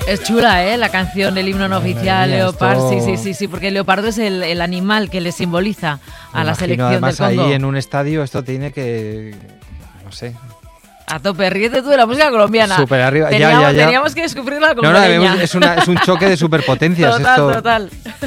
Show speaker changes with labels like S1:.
S1: Es chula, ¿eh? La canción, el himno no oficial, Leopard. Sí, porque el leopardo es el animal que le simboliza a la selección del Congo.
S2: Además, ahí en un estadio esto tiene que... no sé...
S1: A tope, ríete tú de la música colombiana.
S2: Súper arriba,
S1: Teníamos que descubrirla con
S2: es un choque de superpotencias.
S1: Total.